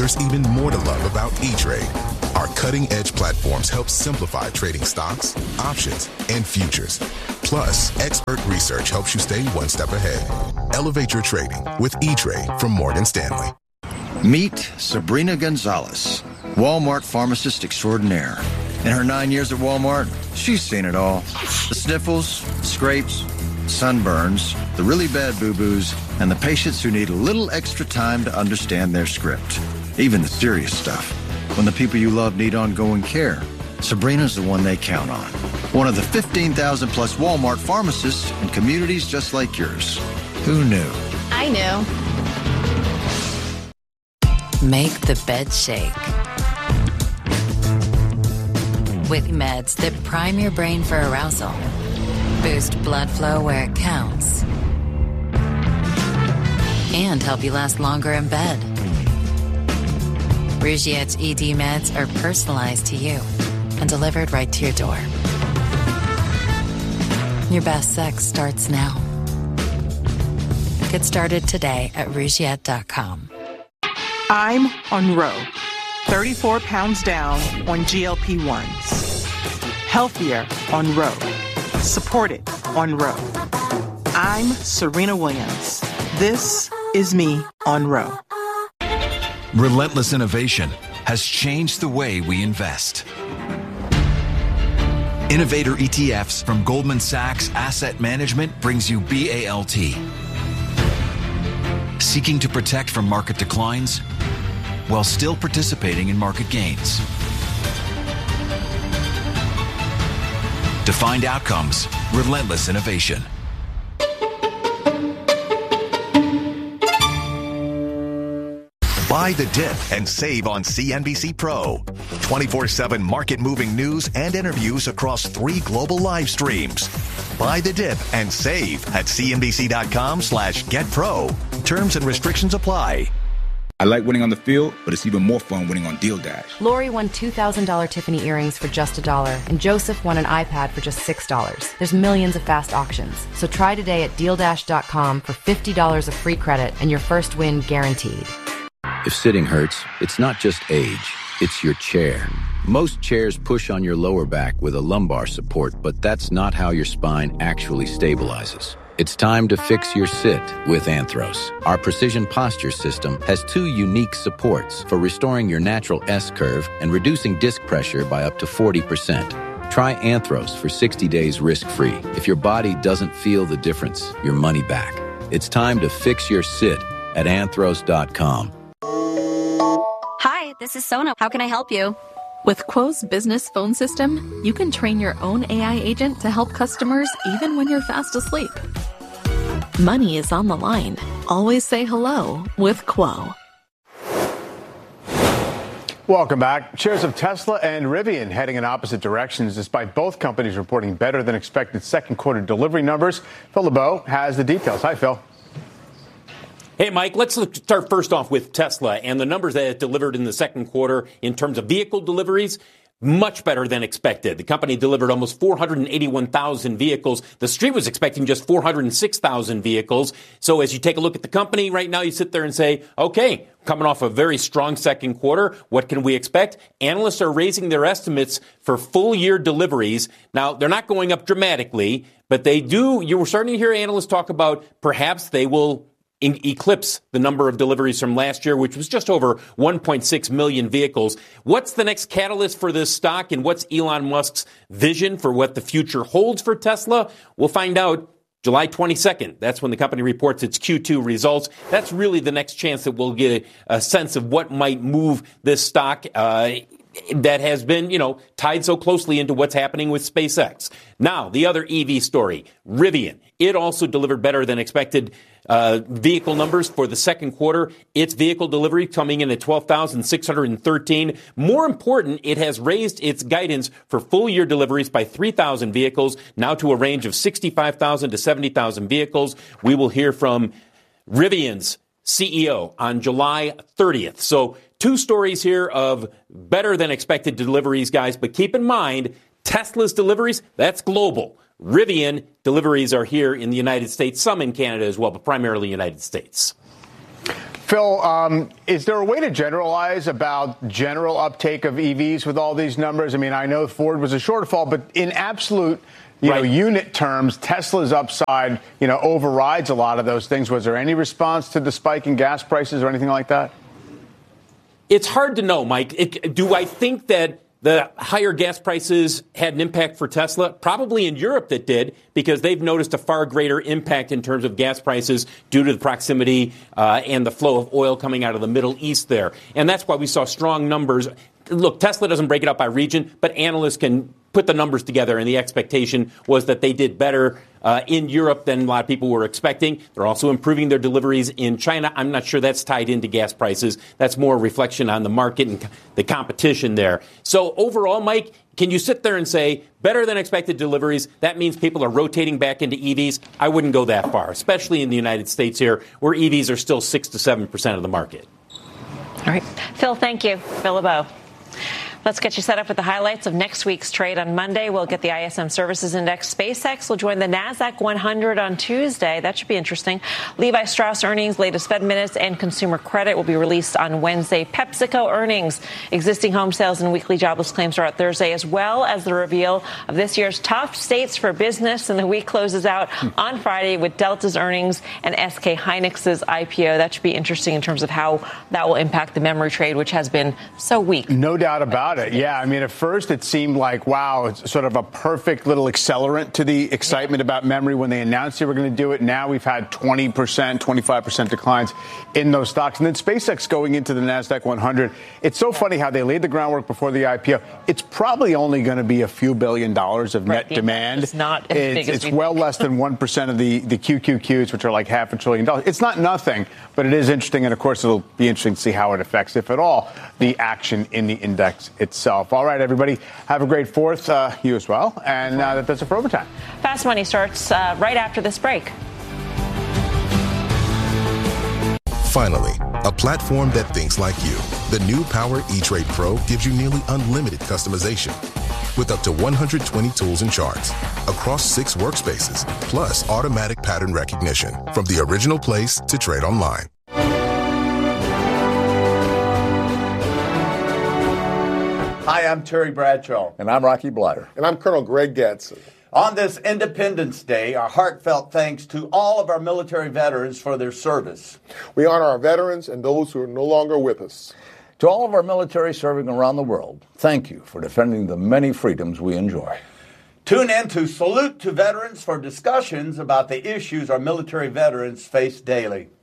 there's even more to love about E-Trade. Our cutting-edge platforms help simplify trading stocks, options, and futures. Plus, expert research helps you stay one step ahead. Elevate your trading with E-Trade from Morgan Stanley. Meet Sabrina Gonzalez, Walmart pharmacist extraordinaire. In her 9 years at Walmart, she's seen it all. The sniffles, scrapes, sunburns, the really bad boo-boos, and the patients who need a little extra time to understand their script. Even the serious stuff. When the people you love need ongoing care, Sabrina's the one they count on. One of the 15,000 plus Walmart pharmacists in communities just like yours. Who knew? I knew. Make the bed shake. With meds that prime your brain for arousal, boost blood flow where it counts, and help you last longer in bed. Rougette's ED meds are personalized to you and delivered right to your door. Your best sex starts now. Get started today at Rougette.com. I'm on Row, 34 pounds down on GLP-1s. Healthier on Row. Supported on Row. I'm Serena Williams. This is me on Row. Relentless innovation has changed the way we invest. Innovator ETFs from Goldman Sachs Asset Management brings you BALT. Seeking to protect from market declines while still participating in market gains. Defined outcomes, relentless innovation. Buy the dip and save on CNBC Pro. 24/7 market-moving news and interviews across 3 global live streams. Buy the dip and save at cnbc.com/getpro. Terms and restrictions apply. I like winning on the field, but it's even more fun winning on Deal Dash. Lori won $2,000 Tiffany earrings for just $1, and Joseph won an iPad for just $6. There's millions of fast auctions. So try today at DealDash.com for $50 of free credit and your first win guaranteed. If sitting hurts, it's not just age, it's your chair. Most chairs push on your lower back with a lumbar support, but that's not how your spine actually stabilizes. It's time to fix your sit with Anthros. Our precision posture system has 2 unique supports for restoring your natural S-curve and reducing disc pressure by up to 40%. Try Anthros for 60 days risk-free. If your body doesn't feel the difference, your money back. It's time to fix your sit at anthros.com. Hi, this is Sona. How can I help you? With Quo's business phone system, you can train your own AI agent to help customers even when you're fast asleep. Money is on the line. Always say hello with Quo. Welcome back. Shares of Tesla and Rivian heading in opposite directions despite both companies reporting better than expected second quarter delivery numbers. Phil LeBeau has the details. Hi, Phil. Hey, Mike, let's start first off with Tesla and the numbers that it delivered in the second quarter in terms of vehicle deliveries. Much better than expected. The company delivered almost 481,000 vehicles. The street was expecting just 406,000 vehicles. So as you take a look at the company right now, you sit there and say, okay, coming off a very strong second quarter, what can we expect? Analysts are raising their estimates for full year deliveries. Now, they're not going up dramatically, but they do. You were starting to hear analysts talk about perhaps they will eclipse the number of deliveries from last year, which was just over 1.6 million vehicles. What's the next catalyst for this stock, and what's Elon Musk's vision for what the future holds for Tesla? We'll find out July 22nd. That's when the company reports its Q2 results. That's really the next chance that we'll get a sense of what might move this stock that has been, tied so closely into what's happening with SpaceX. Now, the other EV story, Rivian. It also delivered better than expected vehicle numbers for the second quarter. Its vehicle delivery coming in at 12,613. More important, it has raised its guidance for full year deliveries by 3,000 vehicles, now to a range of 65,000 to 70,000 vehicles. We will hear from Rivian's CEO on July 30th. So 2 stories here of better than expected deliveries, guys. But keep in mind, Tesla's deliveries, that's global. Rivian deliveries are here in the United States, some in Canada as well, but primarily United States. Phil, is there a way to generalize about general uptake of EVs with all these numbers? I mean, I know Ford was a shortfall, but in absolute unit terms, Tesla's upside, overrides a lot of those things. Was there any response to the spike in gas prices or anything like that? It's hard to know, Mike. Do I think that the higher gas prices had an impact for Tesla? Probably in Europe that did, because they've noticed a far greater impact in terms of gas prices due to the proximity and the flow of oil coming out of the Middle East there. And that's why we saw strong numbers. Look, Tesla doesn't break it up by region, but analysts can put the numbers together, and the expectation was that they did better in Europe than a lot of people were expecting. They're also improving their deliveries in China. I'm not sure that's tied into gas prices. That's more a reflection on the market and the competition there. So overall, Mike, can you sit there and say better than expected deliveries? That means people are rotating back into EVs. I wouldn't go that far, especially in the United States here, where EVs are still 6 to 7% of the market. All right. Phil, thank you. Phil LeBeau. Let's get you set up with the highlights of next week's trade. On Monday, we'll get the ISM Services Index. SpaceX will join the NASDAQ 100 on Tuesday. That should be interesting. Levi Strauss earnings, latest Fed minutes, and consumer credit will be released on Wednesday. PepsiCo earnings, existing home sales, and weekly jobless claims are out Thursday, as well as the reveal of this year's top states for business. And the week closes out on Friday with Delta's earnings and SK Hynix's IPO. That should be interesting in terms of how that will impact the memory trade, which has been so weak. No doubt about it. Yeah, I mean, at first it seemed like, wow, it's sort of a perfect little accelerant to the excitement about memory when they announced they were going to do it. Now we've had 20%, 25% declines in those stocks. And then SpaceX going into the NASDAQ 100. It's so funny how they laid the groundwork before the IPO. It's probably only going to be a few $1 billion of net demand. It's not as big as it's well less than 1% of the QQQs, which are like $500 billion. It's not nothing, but it is interesting. And, of course, it'll be interesting to see how it affects, if at all, the action in the index itself. All right, everybody, have a great 4th. You as well. And that's it for Overtime. Fast Money starts right after this break. Finally, a platform that thinks like you. The new Power E-Trade Pro gives you nearly unlimited customization with up to 120 tools and charts across 6 workspaces, plus automatic pattern recognition from the original place to trade online. Hi, I'm Terry Bradshaw. And I'm Rocky Blatter. And I'm Colonel Greg Gadsden. On this Independence Day, our heartfelt thanks to all of our military veterans for their service. We honor our veterans and those who are no longer with us. To all of our military serving around the world, thank you for defending the many freedoms we enjoy. Tune in to Salute to Veterans for discussions about the issues our military veterans face daily.